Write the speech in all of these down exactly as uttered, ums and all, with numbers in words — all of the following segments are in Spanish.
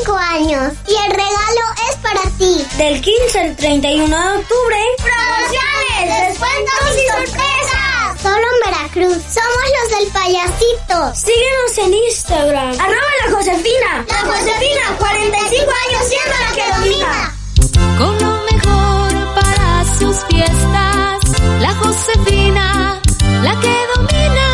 cinco años y el regalo es para ti. Del quince al treinta y uno de octubre. ¡Promociones, descuentos y sorpresas! Solo en Veracruz. Somos los del payasito. Síguenos en Instagram. ¡Arroba la Josefina! ¡La Josefina! cuarenta y cinco años siendo la que domina. Con lo mejor para sus fiestas, la Josefina, la que domina.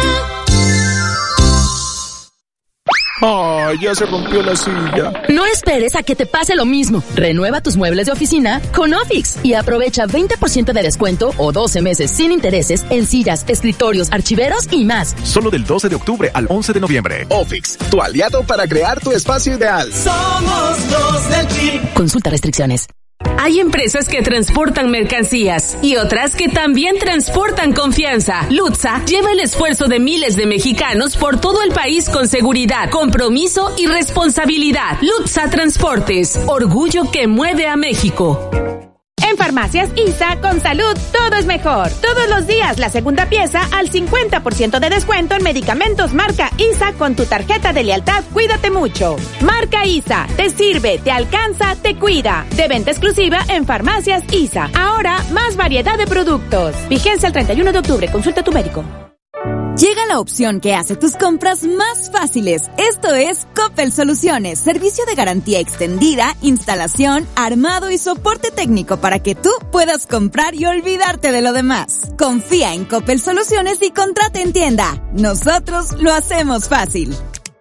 ¡Ay, ya se rompió la silla! No esperes a que te pase lo mismo. Renueva tus muebles de oficina con Ofix y aprovecha veinte por ciento de descuento o doce meses sin intereses en sillas, escritorios, archiveros y más. Solo del doce de octubre al once de noviembre. Ofix, tu aliado para crear tu espacio ideal. Somos los del P I B. Consulta restricciones. Hay empresas que transportan mercancías y otras que también transportan confianza. Lutza lleva el esfuerzo de miles de mexicanos por todo el país con seguridad, compromiso y responsabilidad. Lutza Transportes, orgullo que mueve a México. En Farmacias I S A, con salud, todo es mejor. Todos los días, la segunda pieza al cincuenta por ciento de descuento en medicamentos marca I S A con tu tarjeta de lealtad Cuídate Mucho. Marca I S A, te sirve, te alcanza, te cuida. De venta exclusiva en Farmacias I S A. Ahora, más variedad de productos. Vigencia el treinta y uno de octubre. Consulta a tu médico. Llega la opción que hace tus compras más fáciles. Esto es Coppel Soluciones, servicio de garantía extendida, instalación, armado y soporte técnico para que tú puedas comprar y olvidarte de lo demás. Confía en Coppel Soluciones y contrata en tienda. Nosotros lo hacemos fácil.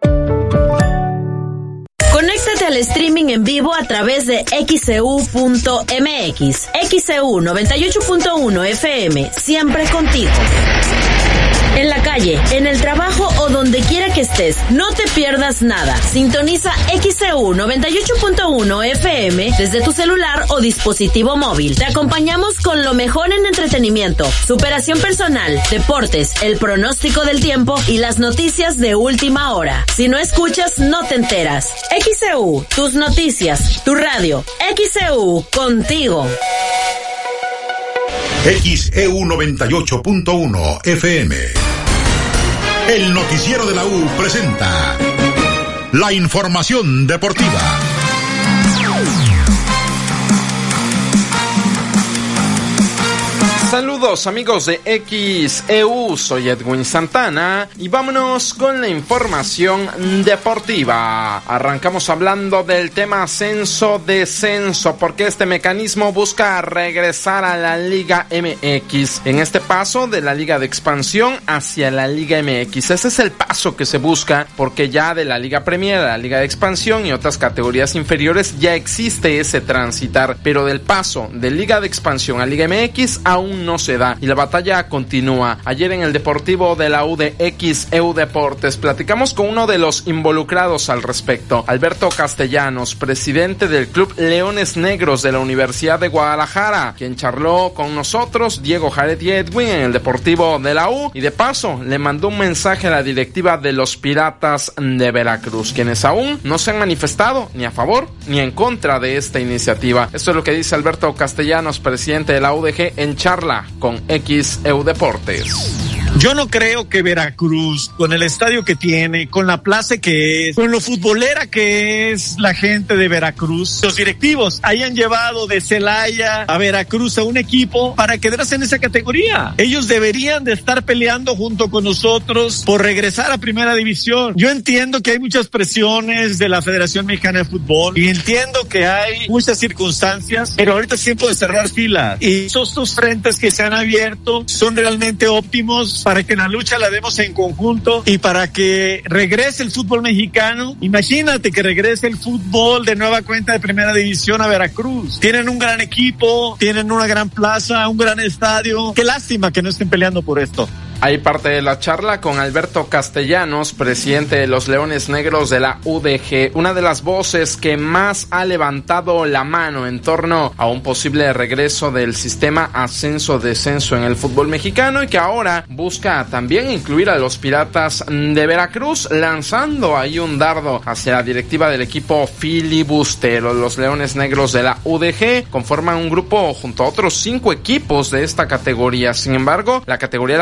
Conéctate al streaming en vivo a través de X C U punto M X. X C U noventa y ocho punto uno F M, siempre contigo. En la calle, en el trabajo o donde quiera que estés, no te pierdas nada. Sintoniza X C U noventa y ocho punto uno F M desde tu celular o dispositivo móvil. Te acompañamos con lo mejor en entretenimiento, superación personal, deportes, el pronóstico del tiempo y las noticias de última hora. Si no escuchas, no te enteras. X C U, tus noticias, tu radio. X C U, contigo. X E U noventa y ocho punto uno F M. El noticiero de la U presenta la información deportiva. Saludos amigos de X E U, soy Edwin Santana y vámonos con la información deportiva. Arrancamos hablando del tema ascenso-descenso, porque este mecanismo busca regresar a la Liga M X. En este paso de la Liga de Expansión hacia la Liga M X. Ese es el paso que se busca, porque ya de la Liga Premier a la Liga de Expansión y otras categorías inferiores ya existe ese transitar, pero del paso de Liga de Expansión a Liga M X aún no se da y la batalla continúa. Ayer en el Deportivo de la U de X E U Deportes platicamos con uno de los involucrados al respecto, Alberto Castellanos, presidente del Club Leones Negros de la Universidad de Guadalajara, quien charló con nosotros, Diego Jared y Edwin, en el Deportivo de la U, y de paso le mandó un mensaje a la directiva de los Piratas de Veracruz, quienes aún no se han manifestado ni a favor ni en contra de esta iniciativa. Esto es lo que dice Alberto Castellanos, presidente de la U D G, en charla con X E U Deportes. Yo no creo que Veracruz, con el estadio que tiene, con la plaza que es, con lo futbolera que es la gente de Veracruz, los directivos hayan llevado de Celaya a Veracruz a un equipo para quedarse en esa categoría. Ellos deberían de estar peleando junto con nosotros por regresar a Primera División. Yo entiendo que hay muchas presiones de la Federación Mexicana de Fútbol y entiendo que hay muchas circunstancias, pero ahorita es tiempo de cerrar filas. Y esos dos frentes que se han abierto son realmente óptimos para que la lucha la demos en conjunto y para que regrese el fútbol mexicano. Imagínate que regrese el fútbol de nueva cuenta de Primera División a Veracruz. Tienen un gran equipo, tienen una gran plaza, un gran estadio. Qué lástima que no estén peleando por esto. Hay parte de la charla con Alberto Castellanos, presidente de los Leones Negros de la U D G, una de las voces que más ha levantado la mano en torno a un posible regreso del sistema ascenso-descenso en el fútbol mexicano, y que ahora busca también incluir a los Piratas de Veracruz, lanzando ahí un dardo hacia la directiva del equipo filibustero. Los Leones Negros de la U D G conforman un grupo junto a otros cinco equipos de esta categoría. Sin embargo, la categoría la compone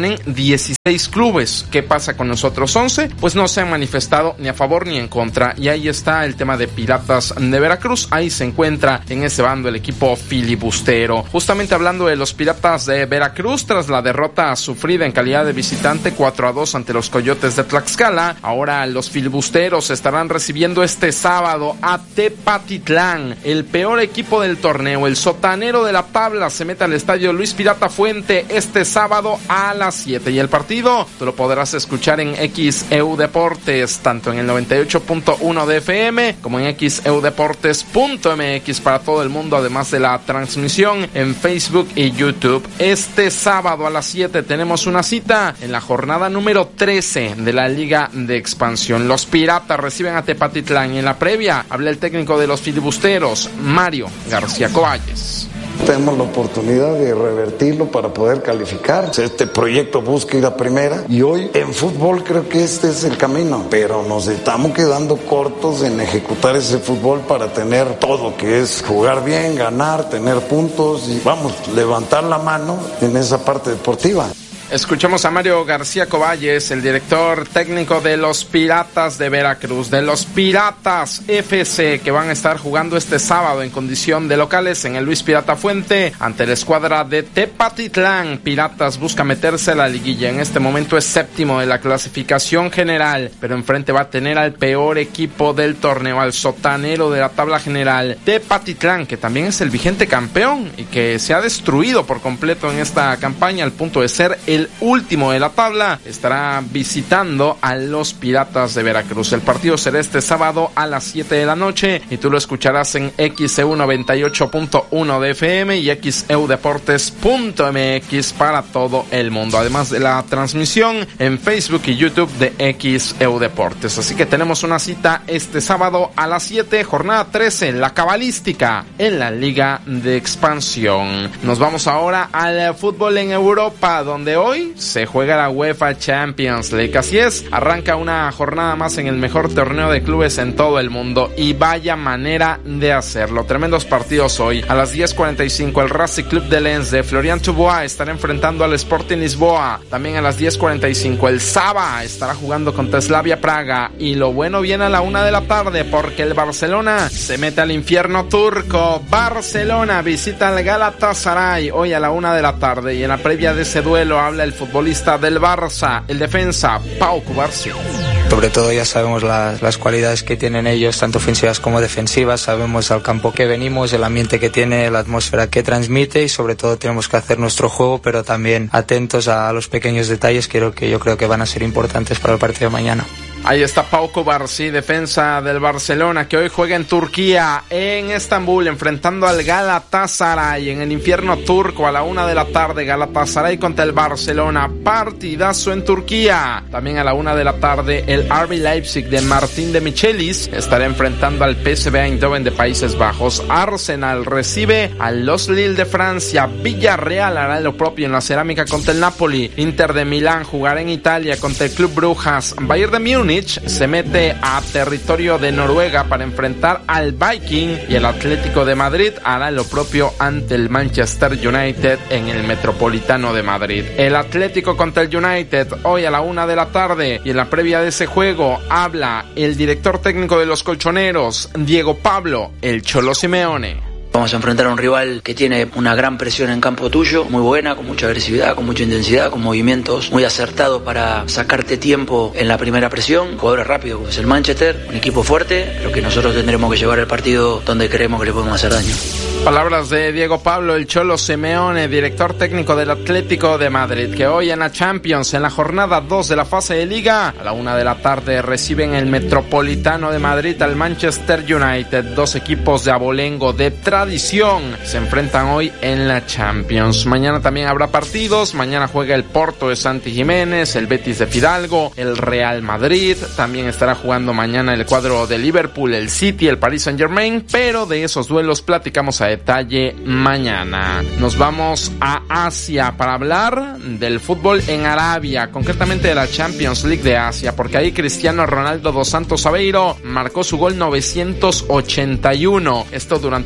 tienen dieciséis clubes. ¿Qué pasa con los otros once? Pues no se han manifestado ni a favor ni en contra. Y ahí está el tema de Piratas de Veracruz. Ahí se encuentra en ese bando el equipo filibustero. Justamente hablando de los Piratas de Veracruz, tras la derrota sufrida en calidad de visitante cuatro a dos ante los Coyotes de Tlaxcala, ahora los filibusteros estarán recibiendo este sábado a Tepatitlán, el peor equipo del torneo. El sotanero de la tabla se mete al estadio Luis Pirata Fuente este sábado a las siete. Y el partido tú lo podrás escuchar en X E U Deportes, tanto en el noventa y ocho punto uno de F M como en x e u deportes punto m x para todo el mundo, además de la transmisión en Facebook y YouTube. Este sábado a las siete tenemos una cita en la jornada número trece de la Liga de Expansión. Los Piratas reciben a Tepatitlán y en la previa habla el técnico de los filibusteros, Mario García Coballes. Tenemos la oportunidad de revertirlo para poder calificar. Este proyecto busca ir a primera y hoy en fútbol creo que este es el camino, pero nos estamos quedando cortos en ejecutar ese fútbol para tener todo, que es jugar bien, ganar, tener puntos y vamos, levantar la mano en esa parte deportiva. Escuchamos a Mario García Coballes, el director técnico de los Piratas de Veracruz, de los Piratas F C, que van a estar jugando este sábado en condición de locales en el Luis Pirata Fuente ante la escuadra de Tepatitlán. Piratas busca meterse a la liguilla, en este momento es séptimo de la clasificación general, pero enfrente va a tener al peor equipo del torneo, al sotanero de la tabla general, Tepatitlán, que también es el vigente campeón y que se ha destruido por completo en esta campaña al punto de ser el El último de la tabla. Estará visitando a los Piratas de Veracruz. El partido será este sábado a las siete de la noche y tú lo escucharás en X E U noventa y ocho punto uno de F M y x e u deportes punto m x para todo el mundo, además de la transmisión en Facebook y YouTube de X E U Deportes. Así que tenemos una cita este sábado a las siete, jornada trece, la cabalística en la Liga de Expansión. Nos vamos ahora al fútbol en Europa, donde hoy Hoy se juega la UEFA Champions League. Así es, arranca una jornada más en el mejor torneo de clubes en todo el mundo y vaya manera de hacerlo. Tremendos partidos hoy. A las diez cuarenta y cinco el Racing Club de Lens de Florian Thauvin estará enfrentando al Sporting Lisboa. También a las diez cuarenta y cinco el Saba estará jugando contra Slavia Praga. Y lo bueno viene a la una de la tarde porque el Barcelona se mete al infierno turco. Barcelona visita al Galatasaray hoy a la una de la tarde y en la previa de ese duelo habla el futbolista del Barça, el defensa Pau Cubarsí. Sobre todo ya sabemos las, las cualidades que tienen ellos, tanto ofensivas como defensivas, sabemos al campo que venimos, el ambiente que tiene, la atmósfera que transmite y sobre todo tenemos que hacer nuestro juego, pero también atentos a los pequeños detalles que creo que yo creo que van a ser importantes para el partido de mañana. Ahí está Pau Cubarsí, defensa del Barcelona, que hoy juega en Turquía, en Estambul, enfrentando al Galatasaray en el infierno turco a la una de la tarde. Galatasaray contra el Barcelona, partidazo en Turquía. También a la una de la tarde el R B Leipzig de Martín de Michelis estará enfrentando al P S V Eindhoven de Países Bajos. Arsenal recibe al Los Lille de Francia. Villarreal hará lo propio en la cerámica contra el Napoli. Inter de Milán jugará en Italia contra el Club Brujas. Bayern de Múnich se mete a territorio de Noruega para enfrentar al Viking y el Atlético de Madrid hará lo propio ante el Manchester United en el Metropolitano de Madrid. El Atlético contra el United hoy a la una de la tarde y en la previa de ese juego habla el director técnico de los colchoneros, Diego Pablo El Cholo Simeone. Vamos a enfrentar a un rival que tiene una gran presión en campo tuyo, muy buena, con mucha agresividad, con mucha intensidad, con movimientos muy acertados para sacarte tiempo en la primera presión. Jugadores rápidos, como es el Manchester, un equipo fuerte, pero que nosotros tendremos que llevar el partido donde creemos que le podemos hacer daño. Palabras de Diego Pablo El Cholo Simeone, director técnico del Atlético de Madrid, que hoy en la Champions, en la jornada dos de la fase de Liga, a la una de la tarde reciben el Metropolitano de Madrid al Manchester United. Dos equipos de abolengo de tradición se enfrentan hoy en la Champions. Mañana también habrá partidos. Mañana juega el Porto de Santi Jiménez, el Betis de Fidalgo, el Real Madrid. También estará jugando mañana el cuadro de Liverpool, el City, el Paris Saint Germain, pero de esos duelos platicamos a detalle mañana. Nos vamos a Asia para hablar del fútbol en Arabia, concretamente de la Champions League de Asia, porque ahí Cristiano Ronaldo dos Santos Aveiro marcó su gol novecientos ochenta y uno. Esto durante la victoria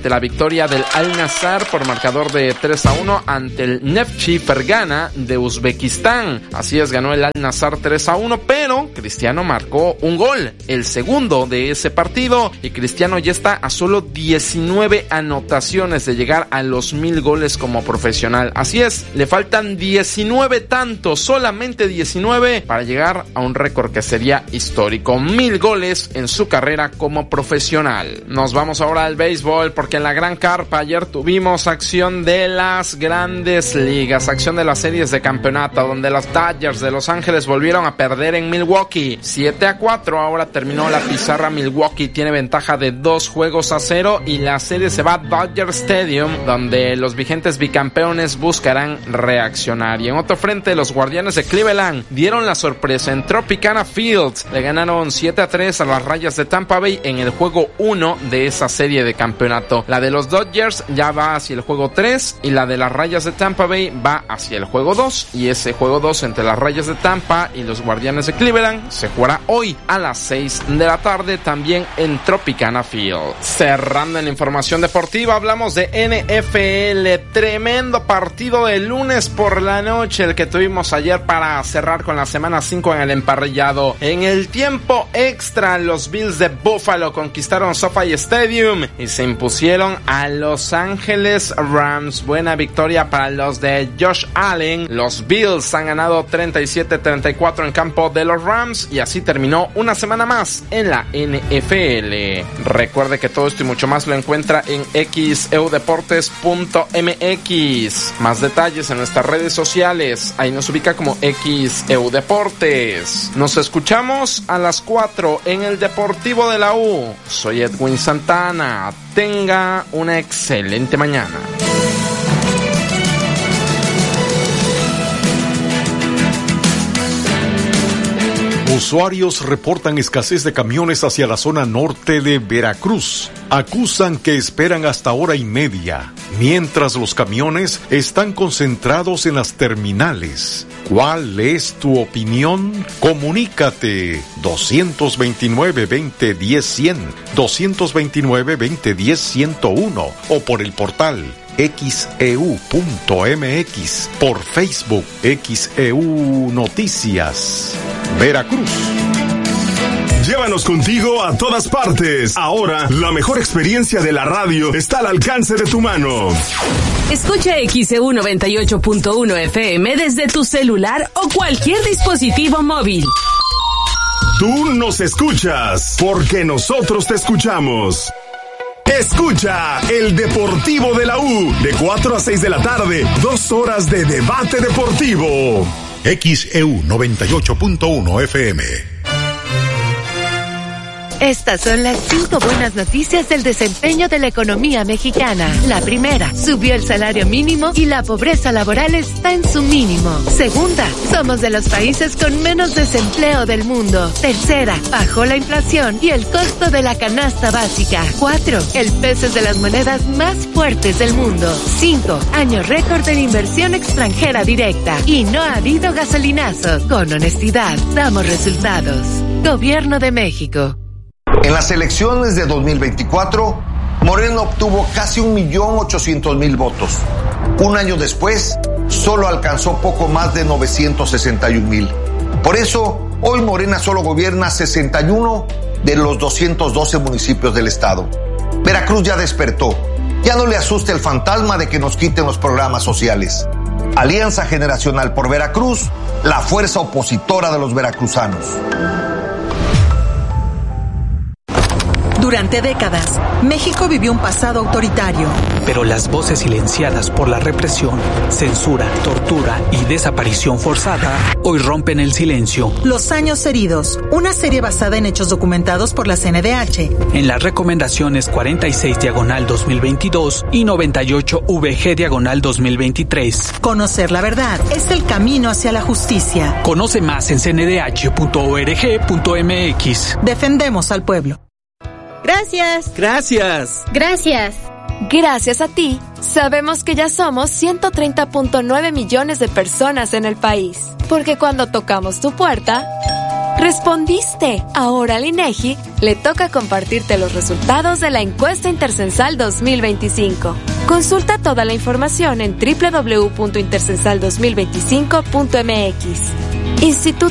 victoria del Al-Nassr por marcador de tres a uno ante el Neftchi Fergana de Uzbekistán. Así es, ganó el Al-Nassr tres a uno, pero Cristiano marcó un gol, el segundo de ese partido, y Cristiano ya está a solo diecinueve anotaciones de llegar a los mil goles como profesional. Así es, le faltan diecinueve tantos, solamente diecinueve, para llegar a un récord que sería histórico, mil goles en su carrera como profesional. Nos vamos ahora al béisbol, porque en la Gran Carpa ayer tuvimos acción de las grandes ligas, acción de las series de campeonato, donde los Dodgers de Los Ángeles volvieron a perder en Milwaukee, siete a cuatro, ahora terminó la pizarra, Milwaukee tiene ventaja de dos juegos a cero, y la serie se va a Dodger Stadium, donde los vigentes bicampeones buscarán reaccionar. Y en otro frente, los Guardianes de Cleveland dieron la sorpresa en Tropicana Fields, le ganaron siete a tres a las Rayas de Tampa Bay en el juego uno de esa serie de campeonato. La de los Dodgers ya va hacia el juego tres y la de las Rayas de Tampa Bay va hacia el juego dos, y ese juego dos entre las Rayas de Tampa y los Guardianes de Cleveland se jugará hoy a las seis de la tarde también en Tropicana Field. Cerrando en la información deportiva, hablamos de N F L, tremendo partido de lunes por la noche el que tuvimos ayer para cerrar con la semana cinco en el emparrillado. En el tiempo extra, los Bills de Buffalo conquistaron SoFi Stadium y se impusieron a Los Ángeles Rams. Buena victoria para los de Josh Allen. Los Bills han ganado treinta y siete a treinta y cuatro en campo de los Rams, y así terminó una semana más en la N F L. Recuerde que todo esto y mucho más lo encuentra en x e u deportes punto m x. Más detalles en nuestras redes sociales. Ahí nos ubica como X E U Deportes. Nos escuchamos a las cuatro en el Deportivo de la U. Soy Edwin Santana. Tenga una excelente mañana. Usuarios reportan escasez de camiones hacia la zona norte de Veracruz. Acusan que esperan hasta hora y media, mientras los camiones están concentrados en las terminales. ¿Cuál es tu opinión? Comunícate dos dos nueve, veinte, diez, cien, dos dos nueve, veinte, diez, ciento uno o por el portal x e u punto m x, por Facebook X E U Noticias Veracruz. Llévanos contigo a todas partes. Ahora, la mejor experiencia de la radio está al alcance de tu mano. Escucha X E U noventa y ocho punto uno F M desde tu celular o cualquier dispositivo móvil. Tú nos escuchas, porque nosotros te escuchamos. Escucha el Deportivo de la U, de cuatro a seis de la tarde, dos horas de debate deportivo. X E U noventa y ocho punto uno F M. Estas son las cinco buenas noticias del desempeño de la economía mexicana. La primera, subió el salario mínimo y la pobreza laboral está en su mínimo. Segunda, somos de los países con menos desempleo del mundo. Tercera, bajó la inflación y el costo de la canasta básica. Cuatro, el peso es de las monedas más fuertes del mundo. Cinco, año récord en inversión extranjera directa. Y no ha habido gasolinazo. Con honestidad, damos resultados. Gobierno de México. En las elecciones de dos mil veinticuatro, Morena obtuvo casi un millón ochocientos mil votos. Un año después, solo alcanzó poco más de novecientos sesenta y un mil. Por eso, hoy Morena solo gobierna sesenta y uno de los doscientos doce municipios del estado. Veracruz ya despertó. Ya no le asusta el fantasma de que nos quiten los programas sociales. Alianza Generacional por Veracruz, la fuerza opositora de los veracruzanos. Durante décadas, México vivió un pasado autoritario. Pero las voces silenciadas por la represión, censura, tortura y desaparición forzada hoy rompen el silencio. Los años heridos, una serie basada en hechos documentados por la C N D H. En las recomendaciones cuarenta y seis diagonal dos mil veintidós y noventa y ocho V G diagonal dos mil veintitrés. Conocer la verdad es el camino hacia la justicia. Conoce más en c n d h punto org punto m x. Defendemos al pueblo. Gracias. Gracias. Gracias. Gracias a ti, sabemos que ya somos ciento treinta punto nueve millones de personas en el país. Porque cuando tocamos tu puerta, Respondiste. Ahora al INEGI le toca compartirte los resultados de la encuesta Intercensal dos mil veinticinco. Consulta toda la información en doble u doble u doble u punto intercensal dos mil veinticinco punto m x. Instituto